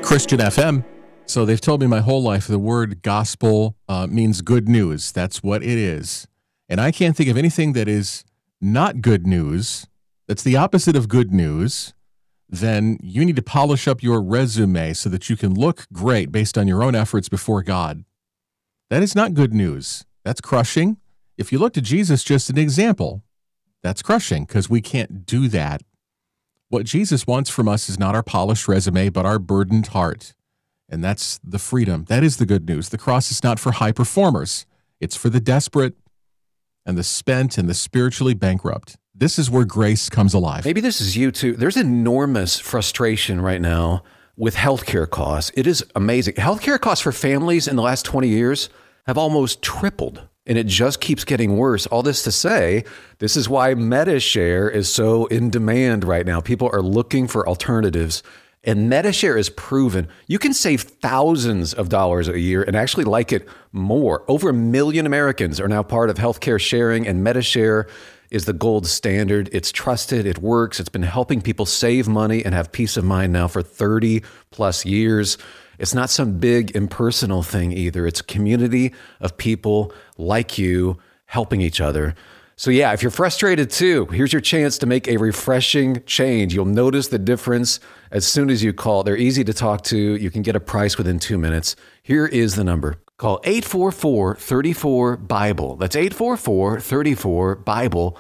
Christian FM. So they've told me my whole life the word gospel means good news. That's what it is. And I can't think of anything that is not good news, that's the opposite of good news. Then you need to polish up your resume so that you can look great based on your own efforts before God. That is not good news. That's crushing. If you look to Jesus, just an example, that's crushing because we can't do that. What Jesus wants from us is not our polished resume, but our burdened heart. And that's the freedom. That is the good news. The cross is not for high performers. It's for the desperate and the spent and the spiritually bankrupt. This is where grace comes alive. Maybe this is you too. There's enormous frustration right now with healthcare costs. It is amazing. Healthcare costs for families in the last 20 years have almost tripled, and it just keeps getting worse. All this to say, this is why MediShare is so in demand right now. People are looking for alternatives, and MediShare is proven. You can save thousands of dollars a year and actually like it more. Over 1 million Americans are now part of healthcare sharing, and MediShare is the gold standard. It's trusted, it works. It's been helping people save money and have peace of mind now for 30 plus years. It's not some big impersonal thing either. It's a community of people like you helping each other. So yeah, if you're frustrated too, here's your chance to make a refreshing change. You'll notice the difference as soon as you call. They're easy to talk to. You can get a price within 2 minutes. Here is the number. Call 844-34-BIBLE. That's 844-34-BIBLE.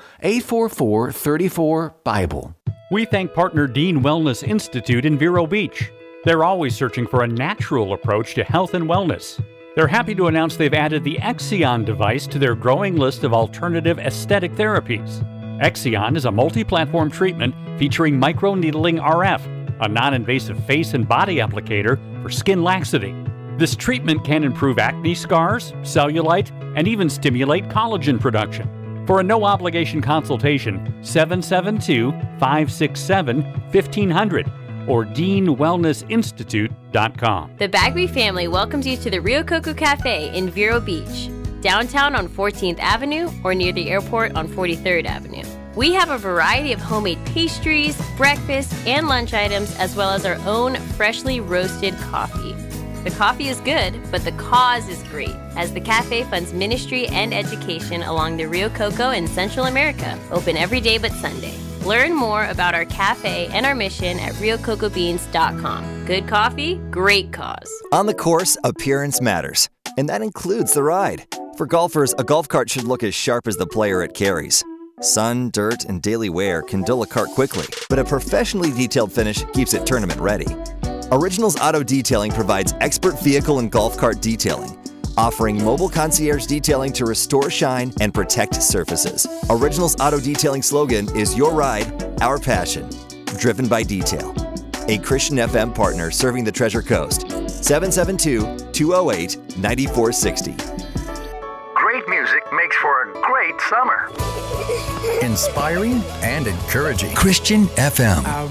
844-34-BIBLE. We thank partner Dean Wellness Institute in Vero Beach. They're always searching for a natural approach to health and wellness. They're happy to announce they've added the Exion device to their growing list of alternative aesthetic therapies. Exion is a multi-platform treatment featuring microneedling RF, a non-invasive face and body applicator for skin laxity. This treatment can improve acne scars, cellulite, and even stimulate collagen production. For a no-obligation consultation, 772-567-1500 or DeanWellnessInstitute.com. The Bagby family welcomes you to the Rio Coco Cafe in Vero Beach, downtown on 14th Avenue or near the airport on 43rd Avenue. We have a variety of homemade pastries, breakfast, and lunch items, as well as our own freshly roasted coffee. The coffee is good, but the cause is great, as the cafe funds ministry and education along the Rio Coco in Central America, open every day but Sunday. Learn more about our cafe and our mission at RioCocoBeans.com. Good coffee, great cause. On the course, appearance matters, and that includes the ride. For golfers, a golf cart should look as sharp as the player it carries. Sun, dirt, and daily wear can dull a cart quickly, but a professionally detailed finish keeps it tournament ready. Originals Auto Detailing provides expert vehicle and golf cart detailing, offering mobile concierge detailing to restore shine and protect surfaces. Originals Auto Detailing slogan is your ride, our passion, driven by detail. A Christian FM partner serving the Treasure Coast. 772-208-9460. Great music makes for a great summer. Inspiring and encouraging. Christian FM.